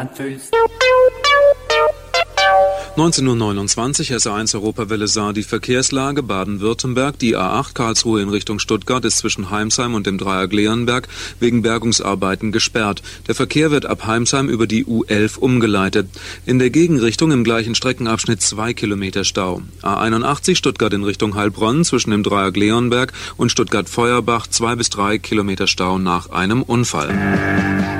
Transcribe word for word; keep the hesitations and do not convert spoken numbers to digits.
neunzehn Uhr neunundzwanzig, S A eins Europawelle Saar, die Verkehrslage Baden-Württemberg. Die A acht Karlsruhe in Richtung Stuttgart ist zwischen Heimsheim und dem Dreieck Leonberg wegen Bergungsarbeiten gesperrt. Der Verkehr wird ab Heimsheim über die U elf umgeleitet. In der Gegenrichtung im gleichen Streckenabschnitt zwei Kilometer Stau. A einundachtzig Stuttgart in Richtung Heilbronn zwischen dem Dreieck Leonberg und Stuttgart-Feuerbach zwei bis drei Kilometer Stau nach einem Unfall.